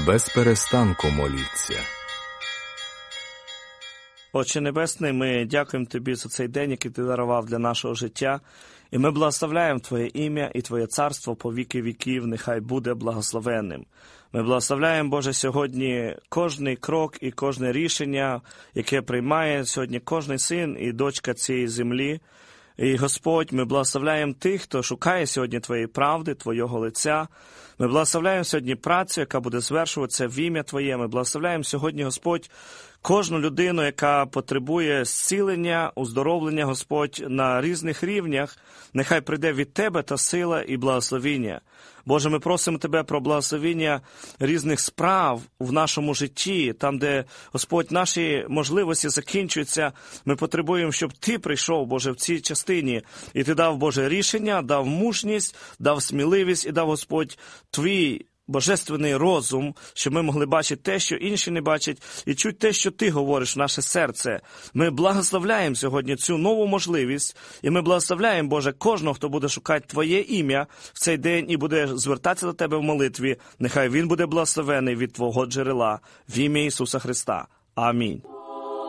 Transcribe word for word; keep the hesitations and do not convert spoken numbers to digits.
без перестанку моліться. Отче Небесний, ми дякуємо Тобі за цей день, який Ти дарував для нашого життя. І ми благословляємо Твоє ім'я і Твоє царство по віки віків, нехай буде благословенним. Ми благословляємо, Боже, сьогодні кожний крок і кожне рішення, яке приймає сьогодні кожний син і дочка цієї землі. І, Господь, ми благословляємо тих, хто шукає сьогодні Твоєї правди, Твого лиця. Ми благословляємо сьогодні працю, яка буде звершуватися в ім'я Твоє. Ми благословляємо сьогодні, Господь, кожну людину, яка потребує зцілення, оздоровлення, Господь, на різних рівнях. Нехай прийде від Тебе та сила і благословіння. Боже, ми просимо Тебе про благословіння різних справ в нашому житті, там, де, Господь, наші можливості закінчуються. Ми потребуємо, щоб Ти прийшов, Боже, в цій частині. І Ти дав, Боже, рішення, дав мужність, дав сміливість і дав, Господь, Твій божественний розум, щоб ми могли бачити те, що інші не бачать, і чути те, що Ти говориш в наше серце. Ми благословляємо сьогодні цю нову можливість, і ми благословляємо, Боже, кожного, хто буде шукати Твоє ім'я в цей день і буде звертатися до Тебе в молитві. Нехай він буде благословений від Твого джерела. В ім'я Ісуса Христа. Амінь.